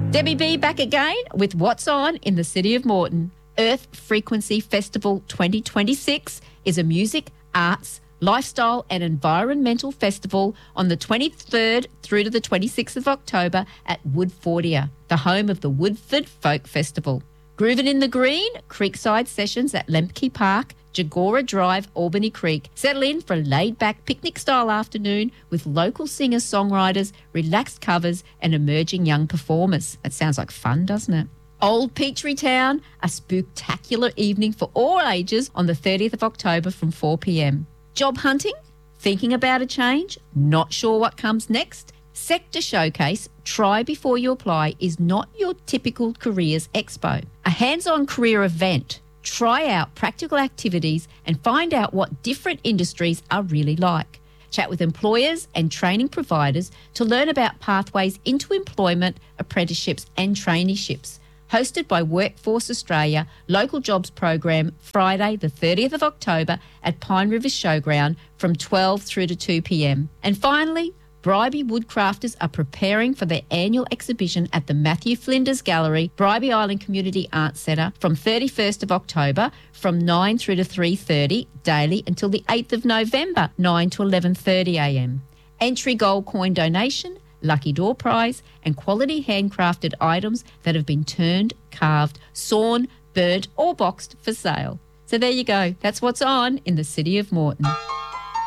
Debbie B back again with What's On in the City of Moreton. Earth Frequency Festival 2026 is a music, arts, lifestyle and environmental festival on the 23rd through to the 26th of October at Woodfordia, the home of the Woodford Folk Festival. Groovin' in the Green, Creekside Sessions at Lemke Park, Jagora Drive, Albany Creek. Settle in for a laid-back picnic-style afternoon with local singers-songwriters, relaxed covers and emerging young performers. That sounds like fun, doesn't it? Old Peachtree Town, a spooktacular evening for all ages on the 30th of October from 4 p.m. Job hunting? Thinking about a change? Not sure what comes next? Sector Showcase, Try Before You Apply, is not your typical careers expo. A hands-on career event. Try out practical activities and find out what different industries are really like. Chat with employers and training providers to learn about pathways into employment, apprenticeships and traineeships. Hosted by Workforce Australia, Local Jobs Program, Friday the 30th of October at Pine River Showground from 12 through to 2 p.m. And finally, Bribie Woodcrafters are preparing for their annual exhibition at the Matthew Flinders Gallery, Bribie Island Community Arts Centre from 31st of October from 9 through to 3:30 daily until the 8th of November, 9 to 11:30am. Entry gold coin donation, lucky door prize and quality handcrafted items that have been turned, carved, sawn, burnt or boxed for sale. So there you go. That's what's on in the City of Moreton.